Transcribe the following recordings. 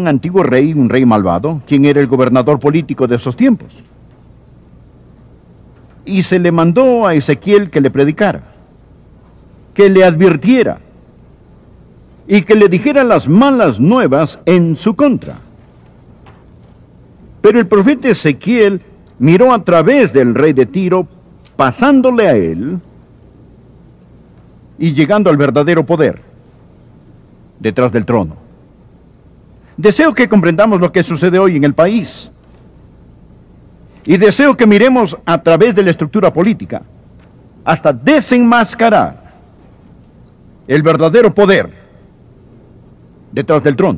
un antiguo rey, un rey malvado, quien era el gobernador político de esos tiempos. Y se le mandó a Ezequiel que le predicara, que le advirtiera y que le dijera las malas nuevas en su contra. Pero el profeta Ezequiel miró a través del rey de Tiro, pasándole a él y llegando al verdadero poder detrás del trono. Deseo que comprendamos lo que sucede hoy en el país. Y deseo que miremos a través de la estructura política hasta desenmascarar el verdadero poder detrás del trono.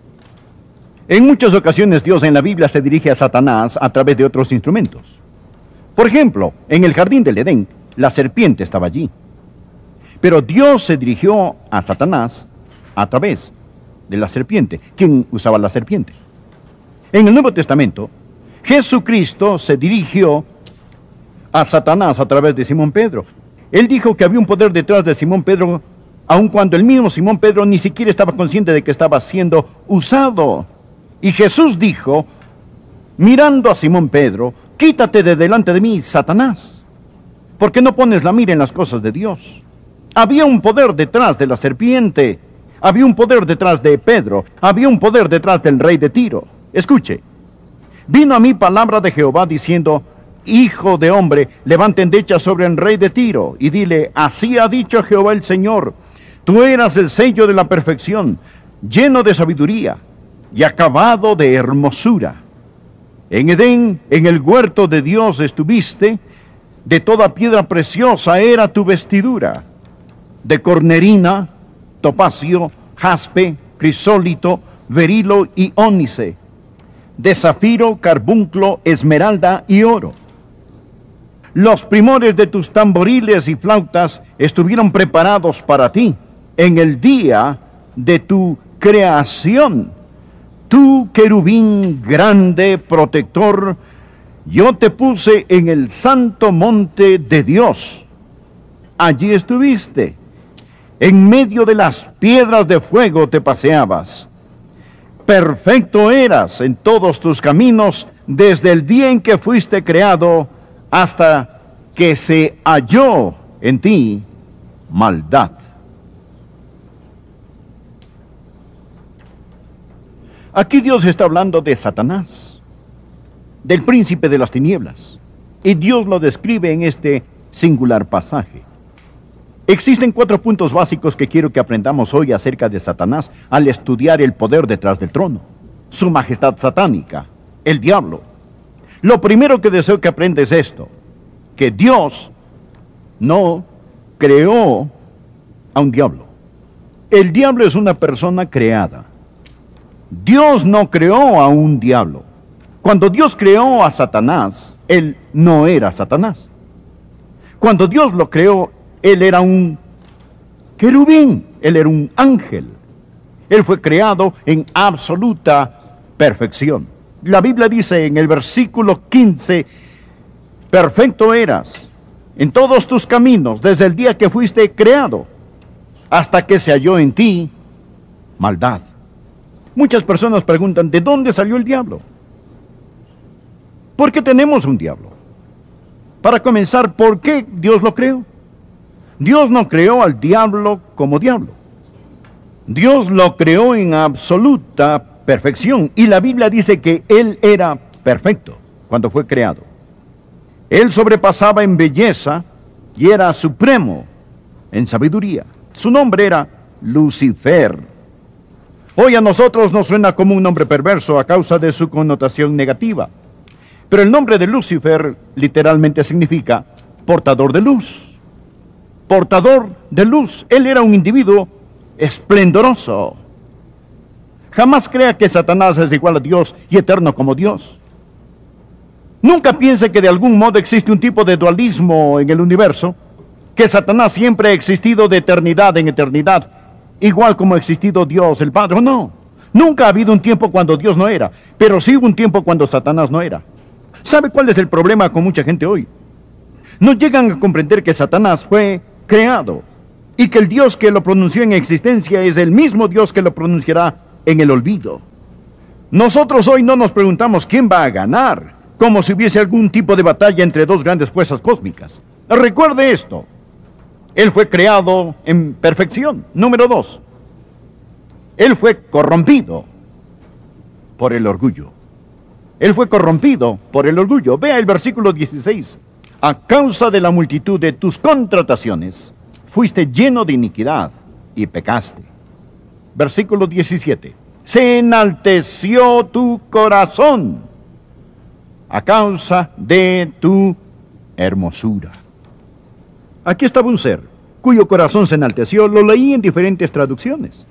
En muchas ocasiones Dios en la Biblia se dirige a Satanás a través de otros instrumentos. Por ejemplo, en el jardín del Edén, la serpiente estaba allí. Pero Dios se dirigió a Satanás a través de la serpiente. ¿Quién usaba la serpiente? En el Nuevo Testamento, Jesucristo se dirigió a Satanás a través de Simón Pedro. Él dijo que había un poder detrás de Simón Pedro, aun cuando el mismo Simón Pedro ni siquiera estaba consciente de que estaba siendo usado. Y Jesús dijo, mirando a Simón Pedro, quítate de delante de mí, Satanás, porque no pones la mira en las cosas de Dios. Había un poder detrás de la serpiente, había un poder detrás de Pedro, había un poder detrás del rey de Tiro. Escuche, vino a mí palabra de Jehová diciendo, Hijo de hombre, levanta endecha sobre el rey de Tiro y dile, así ha dicho Jehová el Señor, tú eras el sello de la perfección, lleno de sabiduría y acabado de hermosura. En Edén, en el huerto de Dios estuviste, de toda piedra preciosa era tu vestidura, de cornerina, topacio, jaspe, crisólito, berilo y ónice, de zafiro, carbunclo, esmeralda y oro. Los primores de tus tamboriles y flautas estuvieron preparados para ti en el día de tu creación. Tú, querubín grande, protector, yo te puse en el santo monte de Dios. Allí estuviste. En medio de las piedras de fuego te paseabas. Perfecto eras en todos tus caminos desde el día en que fuiste creado hasta que se halló en ti maldad. Aquí Dios está hablando de Satanás, del príncipe de las tinieblas, y Dios lo describe en este singular pasaje. Existen 4 puntos básicos que quiero que aprendamos hoy acerca de Satanás al estudiar el poder detrás del trono, su majestad satánica, el diablo. Lo primero que deseo que aprendas es esto, que Dios no creó a un diablo. El diablo es una persona creada. Dios no creó a un diablo. Cuando Dios creó a Satanás, él no era Satanás. Cuando Dios lo creó, él era un querubín, él era un ángel. Él fue creado en absoluta perfección. La Biblia dice en el versículo 15, perfecto eras en todos tus caminos desde el día que fuiste creado, hasta que se halló en ti maldad. Muchas personas preguntan, ¿de dónde salió el diablo? ¿Por qué tenemos un diablo? Para comenzar, ¿por qué Dios lo creó? Dios no creó al diablo como diablo. Dios lo creó en absoluta perfección. Y la Biblia dice que Él era perfecto cuando fue creado. Él sobrepasaba en belleza y era supremo en sabiduría. Su nombre era Lucifer. Hoy a nosotros nos suena como un nombre perverso a causa de su connotación negativa. Pero el nombre de Lucifer literalmente significa portador de luz. Portador de luz. Él era un individuo esplendoroso. Jamás crea que Satanás es igual a Dios y eterno como Dios. Nunca piense que de algún modo existe un tipo de dualismo en el universo, que Satanás siempre ha existido de eternidad en eternidad, igual como ha existido Dios el Padre. No, nunca ha habido un tiempo cuando Dios no era, pero sí hubo un tiempo cuando Satanás no era. ¿Sabe cuál es el problema con mucha gente hoy? No llegan a comprender que Satanás fue creado y que el Dios que lo pronunció en existencia es el mismo Dios que lo pronunciará en el olvido. Nosotros hoy no nos preguntamos quién va a ganar, como si hubiese algún tipo de batalla entre dos grandes fuerzas cósmicas. Recuerde esto. Él fue creado en perfección. Número 2. Él fue corrompido por el orgullo. Él fue corrompido por el orgullo. Vea el versículo 16. A causa de la multitud de tus contrataciones, fuiste lleno de iniquidad y pecaste. Versículo 17. Se enalteció tu corazón a causa de tu hermosura. Aquí estaba un ser cuyo corazón se enalteció. Lo leí en diferentes traducciones.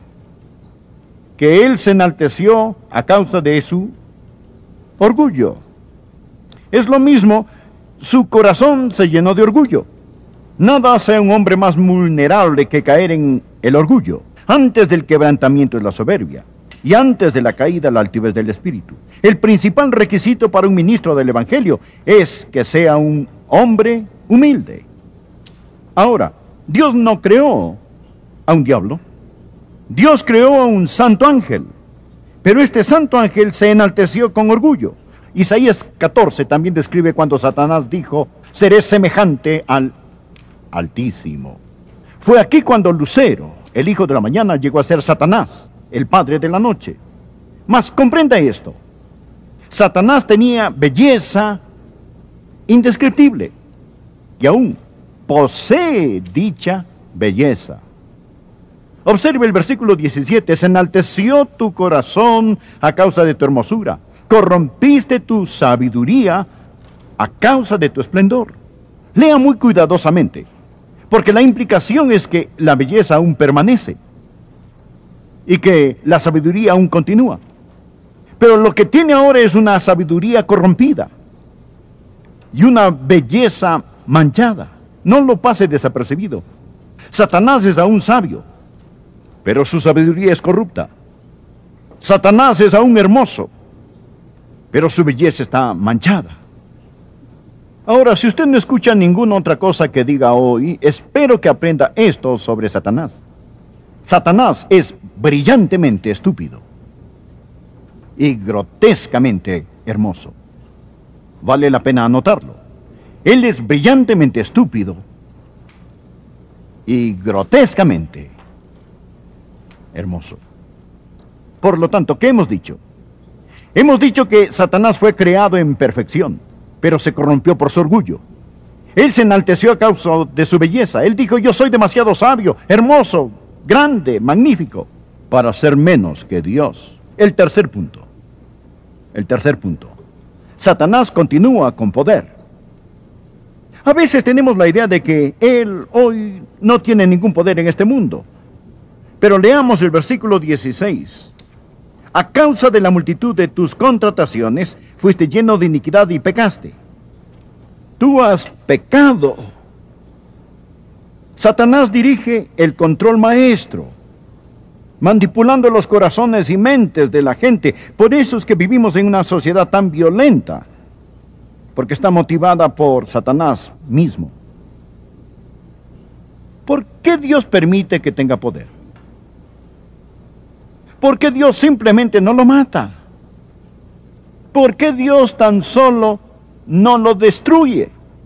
Que él se enalteció a causa de su orgullo. Es lo mismo, su corazón se llenó de orgullo. Nada hace a un hombre más vulnerable que caer en el orgullo. Antes del quebrantamiento es la soberbia, y antes de la caída la altivez del espíritu. El principal requisito para un ministro del Evangelio es que sea un hombre humilde. Ahora, Dios no creó a un diablo. Dios creó a un santo ángel, pero este santo ángel se enalteció con orgullo. Isaías 14 también describe cuando Satanás dijo, seré semejante al Altísimo. Fue aquí cuando Lucero, el hijo de la mañana, llegó a ser Satanás, el padre de la noche. Mas comprenda esto, Satanás tenía belleza indescriptible y aún posee dicha belleza. Observe el versículo 17. Se enalteció tu corazón a causa de tu hermosura. Corrompiste tu sabiduría a causa de tu esplendor. Lea muy cuidadosamente, porque la implicación es que la belleza aún permanece y que la sabiduría aún continúa. Pero lo que tiene ahora es una sabiduría corrompida y una belleza manchada. No lo pase desapercibido. Satanás es aún sabio, pero su sabiduría es corrupta. Satanás es aún hermoso, pero su belleza está manchada. Ahora, si usted no escucha ninguna otra cosa que diga hoy, espero que aprenda esto sobre Satanás. Satanás es brillantemente estúpido y grotescamente hermoso. Vale la pena anotarlo. Él es brillantemente estúpido y grotescamente hermoso. Por lo tanto, ¿qué hemos dicho? Hemos dicho que Satanás fue creado en perfección, pero se corrompió por su orgullo. Él se enalteció a causa de su belleza. Él dijo, yo soy demasiado sabio, hermoso, grande, magnífico, para ser menos que Dios. El tercer punto. Satanás continúa con poder. A veces tenemos la idea de que él hoy no tiene ningún poder en este mundo. Pero leamos el versículo 16. A causa de la multitud de tus contrataciones, fuiste lleno de iniquidad y pecaste. Tú has pecado. Satanás dirige el control maestro, manipulando los corazones y mentes de la gente. Por eso es que vivimos en una sociedad tan violenta, porque está motivada por Satanás mismo. ¿Por qué Dios permite que tenga poder? ¿Por qué Dios simplemente no lo mata? ¿Por qué Dios tan solo no lo destruye?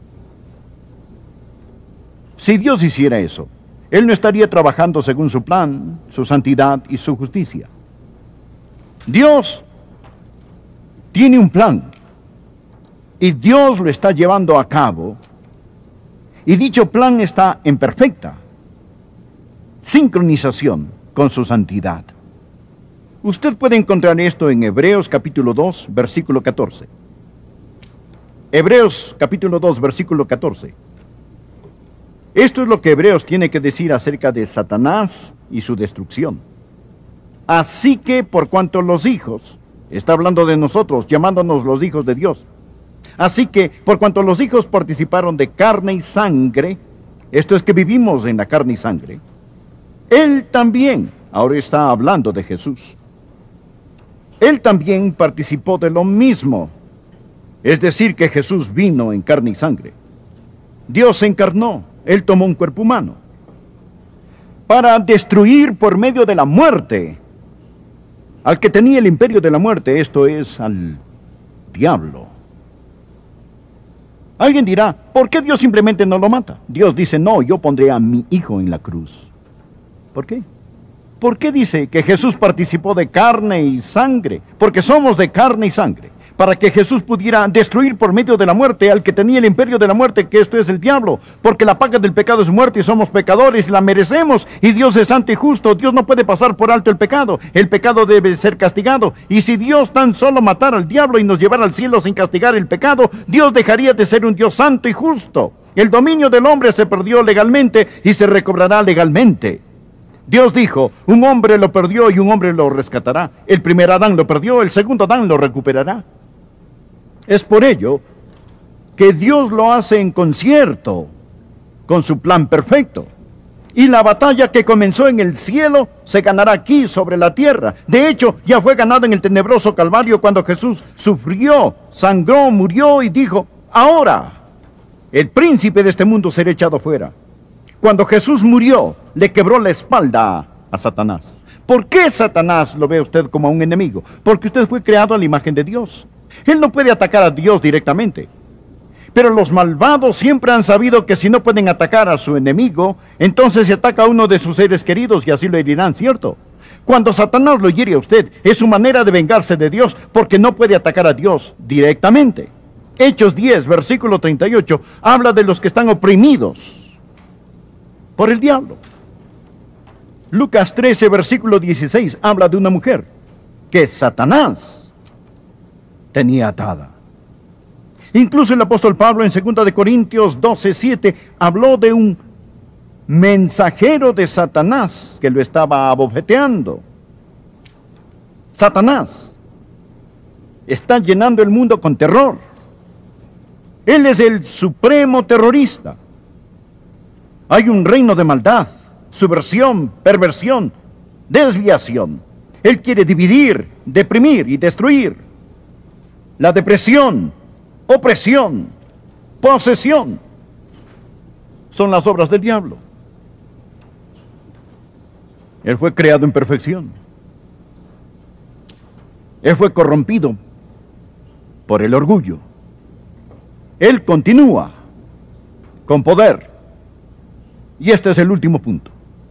Si Dios hiciera eso, Él no estaría trabajando según su plan, su santidad y su justicia. Dios tiene un plan y Dios lo está llevando a cabo, y dicho plan está en perfecta sincronización con su santidad. Usted puede encontrar esto en Hebreos capítulo 2, versículo 14. Hebreos capítulo 2, versículo 14. Esto es lo que Hebreos tiene que decir acerca de Satanás y su destrucción. Así que por cuanto los hijos, está hablando de nosotros, llamándonos los hijos de Dios. Así que por cuanto los hijos participaron de carne y sangre, esto es que vivimos en la carne y sangre, Él también, ahora está hablando de Jesús, Él también participó de lo mismo. Es decir, que Jesús vino en carne y sangre. Dios se encarnó, Él tomó un cuerpo humano para destruir por medio de la muerte al que tenía el imperio de la muerte, esto es, al diablo. Alguien dirá, ¿por qué Dios simplemente no lo mata? Dios dice, no, yo pondré a mi hijo en la cruz. ¿Por qué? ¿Por qué dice que Jesús participó de carne y sangre? Porque somos de carne y sangre. Para que Jesús pudiera destruir por medio de la muerte al que tenía el imperio de la muerte, que esto es el diablo. Porque la paga del pecado es muerte y somos pecadores y la merecemos. Y Dios es santo y justo. Dios no puede pasar por alto el pecado. El pecado debe ser castigado. Y si Dios tan solo matara al diablo y nos llevara al cielo sin castigar el pecado, Dios dejaría de ser un Dios santo y justo. El dominio del hombre se perdió legalmente y se recobrará legalmente. Dios dijo, un hombre lo perdió y un hombre lo rescatará. El primer Adán lo perdió, el segundo Adán lo recuperará. Es por ello que Dios lo hace en concierto con su plan perfecto. Y la batalla que comenzó en el cielo se ganará aquí sobre la tierra. De hecho, ya fue ganada en el tenebroso Calvario cuando Jesús sufrió, sangró, murió y dijo, ahora el príncipe de este mundo será echado fuera. Cuando Jesús murió, le quebró la espalda a Satanás. ¿Por qué Satanás lo ve usted como un enemigo? Porque usted fue creado a la imagen de Dios. Él no puede atacar a Dios directamente. Pero los malvados siempre han sabido que si no pueden atacar a su enemigo, entonces se ataca a uno de sus seres queridos y así lo herirán, ¿cierto? Cuando Satanás lo hiere a usted, es su manera de vengarse de Dios porque no puede atacar a Dios directamente. Hechos 10, versículo 38, habla de los que están oprimidos por el diablo. Lucas 13, versículo 16, habla de una mujer que Satanás tenía atada. Incluso el apóstol Pablo en 2 de Corintios 12, 7 habló de un mensajero de Satanás que lo estaba abofeteando. Satanás está llenando el mundo con terror. Él es el supremo terrorista. Hay un reino de maldad, subversión, perversión, desviación. Él quiere dividir, deprimir y destruir. La depresión, opresión, posesión son las obras del diablo. Él fue creado en perfección. Él fue corrompido por el orgullo. Él continúa con poder. Y este es el último punto.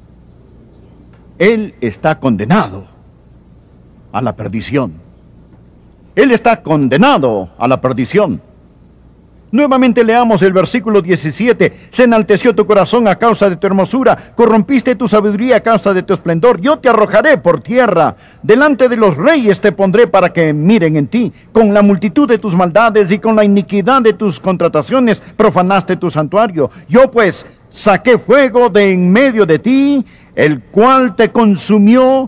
Él está condenado a la perdición. Él está condenado a la perdición. Nuevamente leamos el versículo 17. Se enalteció tu corazón a causa de tu hermosura, corrompiste tu sabiduría a causa de tu esplendor. Yo te arrojaré por tierra, delante de los reyes te pondré para que miren en ti. Con la multitud de tus maldades y con la iniquidad de tus contrataciones profanaste tu santuario. Yo pues saqué fuego de en medio de ti, el cual te consumió,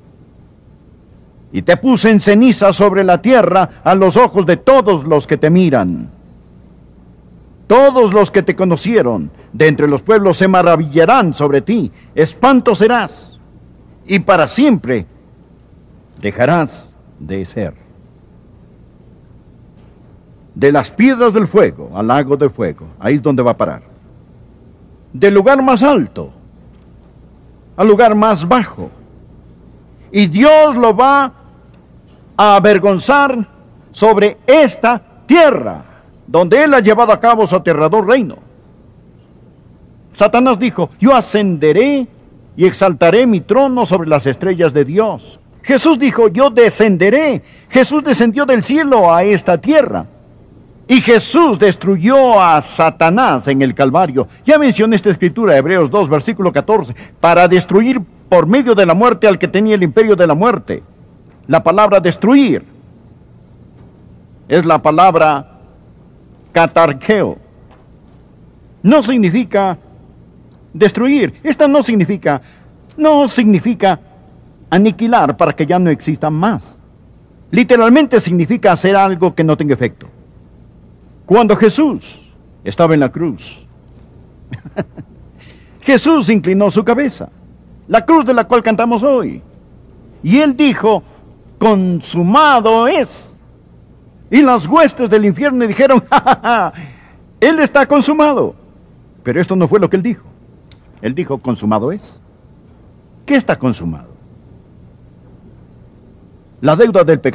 y te puse en ceniza sobre la tierra a los ojos de todos los que te miran. Todos los que te conocieron de entre los pueblos se maravillarán sobre ti. Espanto serás, y para siempre dejarás de ser. De las piedras del fuego al lago del fuego, ahí es donde va a parar. Del lugar más alto al lugar más bajo. Y Dios lo va a avergonzar sobre esta tierra, donde Él ha llevado a cabo su aterrador reino. Satanás dijo, yo ascenderé y exaltaré mi trono sobre las estrellas de Dios. Jesús dijo, yo descenderé. Jesús descendió del cielo a esta tierra. Y Jesús destruyó a Satanás en el Calvario. Ya mencioné esta escritura, Hebreos 2, versículo 14, para destruir por medio de la muerte al que tenía el imperio de la muerte. La palabra destruir es la palabra catarqueo. No significa destruir. Esta no significa aniquilar para que ya no existan más. Literalmente significa hacer algo que no tenga efecto. Cuando Jesús estaba en la cruz, Jesús inclinó su cabeza, la cruz de la cual cantamos hoy, y Él dijo, consumado es. Y las huestes del infierno dijeron, ¡ja, ja, ja! Él está consumado. Pero esto no fue lo que Él dijo. Él dijo, consumado es. ¿Qué está consumado? La deuda del pecado